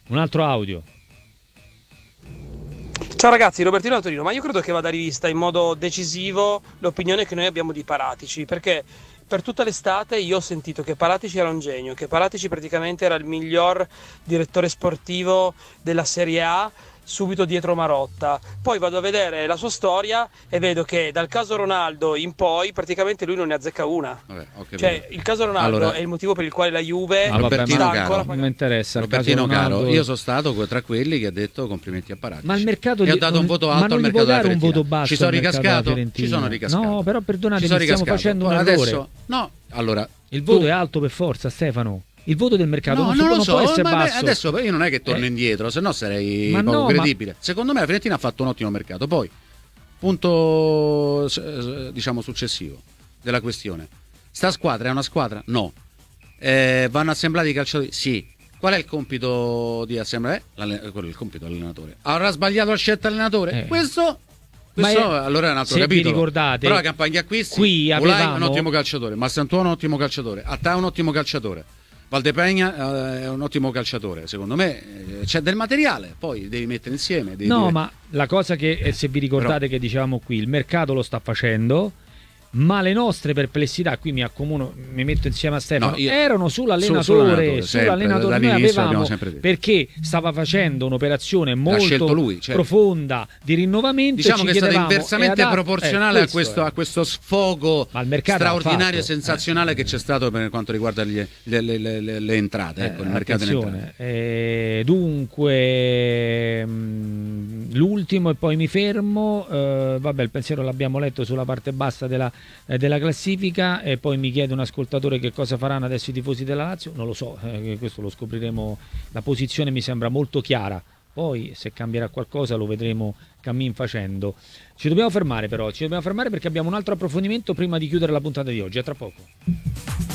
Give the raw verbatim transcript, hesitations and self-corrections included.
Un altro audio. Ciao ragazzi, Robertino da Torino, ma io credo che vada rivista in modo decisivo l'opinione che noi abbiamo di Paratici, perché per tutta l'estate io ho sentito che Paratici era un genio, che Paratici praticamente era il miglior direttore sportivo della Serie A, subito dietro Marotta. Poi vado a vedere la sua storia e vedo che dal caso Ronaldo in poi praticamente lui non ne azzecca una. Vabbè, ho capito. Cioè il caso Ronaldo Allora- è il motivo per il quale la Juve Ah, vabbè, Robertino sta caro, ancora non pagando. mi interessa. il caso Robertino Ronaldo- caro, io sono stato tra quelli che ha detto complimenti a Paratici. Ma il mercato e ho di- dato un voto ma alto non al gli può mercato della dare un Fiorentina. voto basso Ci sono al mercato della ricascato? Fiorentina? Ci sono ricascato. No, però perdonatemi, Ci sono stiamo ricascato. facendo un Poi errore. adesso, no, allora Il voto tu- è alto per forza, Stefano. Il voto del mercato No, non, non si- lo non so, può essere ma beh, basso. adesso io non è che torno Eh. indietro, se no sarei Ma poco no, ma- credibile. Secondo me la Fiorentina ha fatto un ottimo mercato. Poi, punto eh, diciamo successivo della questione. Sta squadra è una squadra? No. Eh, vanno assemblati i calciatori? Sì. Qual è il compito di assemblare? L'allen- quello è il compito dell'allenatore. Avrà sbagliato la scelta allenatore? Eh. Questo Ma questo è- allora è un altro se vi capitolo. ricordate, Però la campagna di acquisti, qui Ulai è un avevamo- ottimo calciatore, Mastantuono è un ottimo calciatore, Attà è un ottimo calciatore, Valdepegna eh, è un ottimo calciatore. Secondo me eh, c'è del materiale, poi devi mettere insieme. Devi No, dire- ma la cosa che, eh, se vi ricordate che dicevamo qui, il mercato lo sta facendo, ma le nostre perplessità, qui mi accomuno, mi metto insieme a Stefano, No, io- erano Su- sull'allenatore, sull'allenatore, sull'allenatore. sempre, Noi dall'inizio avevamo, abbiamo sempre detto. perché stava facendo un'operazione molto scelto lui, certo. profonda di rinnovamento, Diciamo e ci che è stata chiedevamo, inversamente è adatto- proporzionale eh, a, questo, è. a questo sfogo Ma il mercato ha straordinario e fatto. sensazionale che c'è stato per quanto riguarda gli- le, le- le- le- le entrate. Ecco, il mercato delle entrate. Attenzione, eh, dunque mh, l'ultimo e poi mi fermo. eh, vabbè, il pensiero l'abbiamo letto sulla parte bassa della, eh, della classifica, e poi mi chiede un ascoltatore che cosa faranno adesso i tifosi della Lazio. Non lo so, eh, questo lo scopriremo. La posizione mi sembra molto chiara, poi se cambierà qualcosa lo vedremo cammin facendo. Ci dobbiamo fermare però, ci dobbiamo fermare perché abbiamo un altro approfondimento prima di chiudere la puntata di oggi. A tra poco.